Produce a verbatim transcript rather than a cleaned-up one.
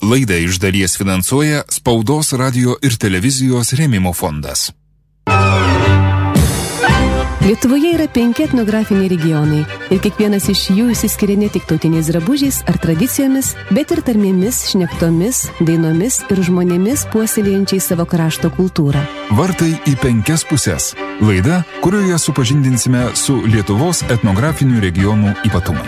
Laidą iš dalies finansuoja Spaudos, radio ir televizijos rėmimo fondas. Lietuvoje yra penki etnografiniai regionai ir kiekvienas iš jų išsiskiria ne tik tautiniais drabužiais ar tradicijomis, bet ir tarmėmis, šnektomis, dainomis ir žmonėmis puoselėjančiais savo krašto kultūrą. Vartai į penkias pusės. Laida, kurioje supažindinsime su Lietuvos etnografinių regionų ypatumais.